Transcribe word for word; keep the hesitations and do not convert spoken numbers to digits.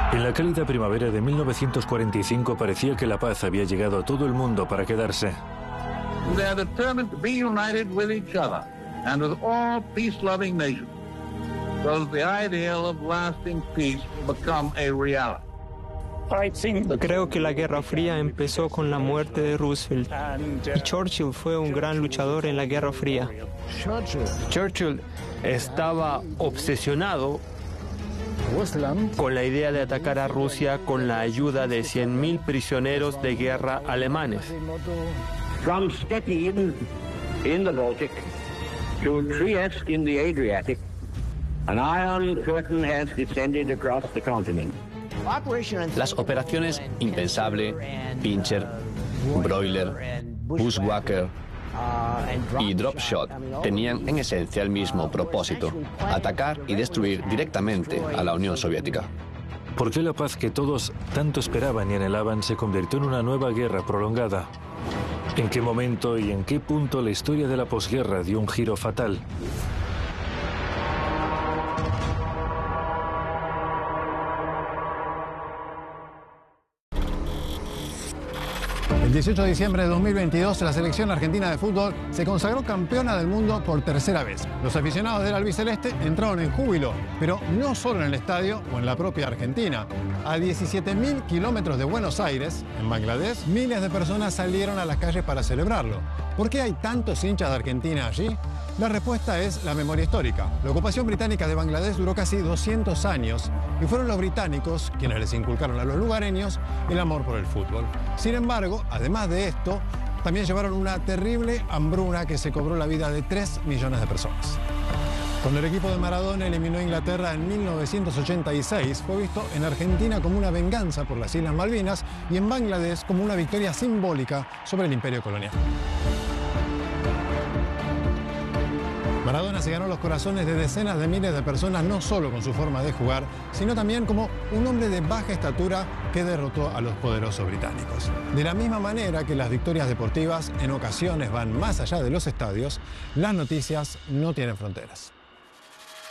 En la cálida primavera de mil novecientos cuarenta y cinco parecía que la paz había llegado a todo el mundo para quedarse. They are determined to be united with each other and with all peace-loving nations, so that the ideal of lasting peace will become a reality. Creo que la Guerra Fría empezó con la muerte de Roosevelt y Churchill fue un gran luchador en la Guerra Fría. Churchill estaba obsesionado con la idea de atacar a Rusia con la ayuda de cien mil prisioneros de guerra alemanes. From Stettin in the Baltic to Trieste in the Adriatic, an iron curtain has descended across the continent. Las operaciones Impensable, Pincher, Broiler, Bushwhacker y Drop Shot tenían en esencia el mismo propósito: atacar y destruir directamente a la Unión Soviética. ¿Por qué la paz que todos tanto esperaban y anhelaban se convirtió en una nueva guerra prolongada? ¿En qué momento y en qué punto la historia de la posguerra dio un giro fatal? El dieciocho de diciembre de dos mil veintidós, la selección argentina de fútbol se consagró campeona del mundo por tercera vez. Los aficionados del albiceleste entraron en júbilo, pero no solo en el estadio o en la propia Argentina. A diecisiete mil kilómetros de Buenos Aires, en Bangladesh, miles de personas salieron a las calles para celebrarlo. ¿Por qué hay tantos hinchas de Argentina allí? La respuesta es la memoria histórica. La ocupación británica de Bangladesh duró casi doscientos años y fueron los británicos quienes les inculcaron a los lugareños el amor por el fútbol. Sin embargo, además de esto, también llevaron una terrible hambruna que se cobró la vida de tres millones de personas. Cuando el equipo de Maradona eliminó a Inglaterra en mil novecientos ochenta y seis, fue visto en Argentina como una venganza por las Islas Malvinas y en Bangladesh como una victoria simbólica sobre el imperio colonial. Maradona se ganó los corazones de decenas de miles de personas, no solo con su forma de jugar, sino también como un hombre de baja estatura que derrotó a los poderosos británicos. De la misma manera que las victorias deportivas en ocasiones van más allá de los estadios, las noticias no tienen fronteras.